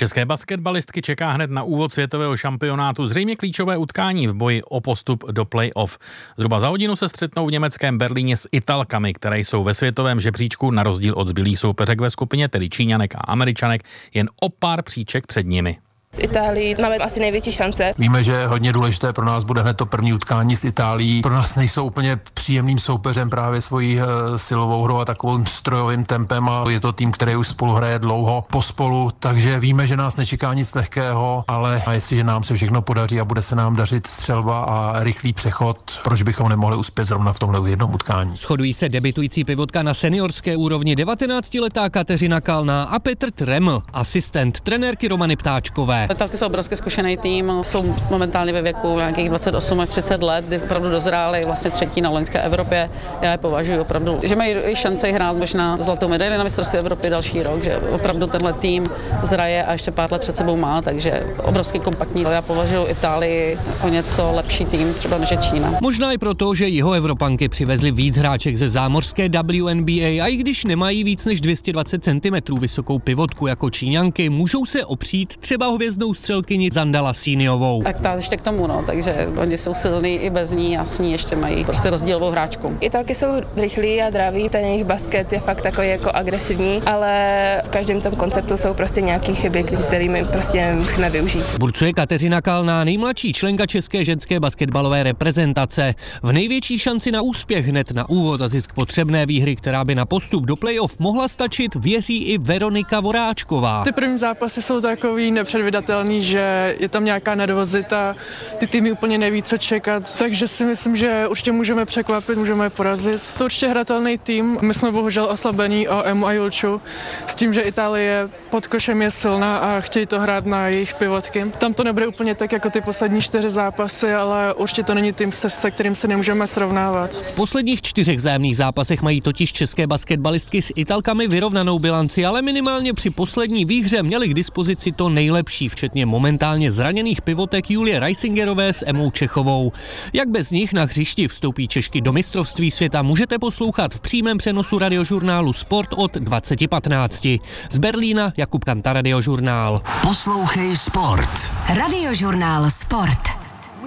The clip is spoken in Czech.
České basketbalistky čeká hned na úvod světového šampionátu zřejmě klíčové utkání v boji o postup do play-off. Zhruba za hodinu se střetnou v německém Berlíně s Italkami, které jsou ve světovém žebříčku na rozdíl od zbylých soupeřek ve skupině, tedy Číňanek a Američanek, jen o pár příček před nimi. Z Itálii máme asi největší šance. Víme, že hodně důležité pro nás bude hned to první utkání s Itálií. Pro nás nejsou úplně příjemným soupeřem právě svojí silovou hrou a takovým strojovým tempem a je to tým, který už spolu hraje dlouho pospolu, takže víme, že nás nečeká nic lehkého, ale jestliže nám se všechno podaří a bude se nám dařit střelba a rychlý přechod, proč bychom nemohli uspět zrovna v tomhle jednom utkání. Shodují se debutující pivotka na seniorské úrovni 19letá Kateřina Kalná a Petr Treml, asistent trenérky Romany Ptáčkové. Italky jsou obrovsky zkušený tým, jsou momentálně ve věku nějakých 28 až 30 let, kdy opravdu dozráli vlastně třetí na loňské Evropě. Já je považuji opravdu, že mají šanci hrát možná zlatou medaili na mistrovství Evropy další rok, že opravdu tenhle tým zraje a ještě pár let před sebou má, takže obrovský kompaktní. Já považuji Itálii o něco lepší tým, třeba než je Čína. Možná i proto, že jihoevropanky přivezly víc hráček ze zámořské WNBA a i když nemají víc než 220 cm vysokou pivotku jako Číňanky, můžou se opřít třeba hvězdnou střelkyni Zanda Lasíniovou. Tak ta ještě k tomu, takže oni jsou silní i bez ní a s ní ještě mají prostě rozdílovou hráčku. Italky jsou rychlí a draví, ten jejich basket je fakt takový jako agresivní, ale v každém tom konceptu jsou prostě nějaké chyby, které my prostě musíme využít. Burcuje Kateřina Kalná, nejmladší členka české ženské basketbalové reprezentace. V největší šanci na úspěch hned na úvod a zisk potřebné výhry, která by na postup do playoff mohla stačit, věří i Veronika Voráčková. Ty první zápasy jsou takový nepředvídatelný, že je tam nějaká nervozita, ty týmy úplně neví, co čekat, takže si myslím, že určitě můžeme překvapit, můžeme je porazit. To určitě hratelný tým, my jsme bohužel oslabení o Emu a Julču, s tím, že Itálie pod košem je silná a chtějí to hrát na jejich pivotky. Tam to nebude úplně tak jako ty poslední 4 zápasy, ale určitě to není tým, se kterým se nemůžeme srovnávat. V posledních 4 vzájemných zápasech mají totiž české basketbalistky s Italkami vyrovnanou bilanci, ale minimálně při poslední výhře měli k dispozici to nejlepší, včetně momentálně zraněných pivotek Julie Reisingerové s Emou Čechovou. Jak bez nich na hřišti vstoupí Češky do mistrovství světa, můžete poslouchat v přímém přenosu radiožurnálu Sport od 20:15. Z Berlína Jakub Kanta, Radiožurnál. Poslouchej Sport. Radiožurnál Sport.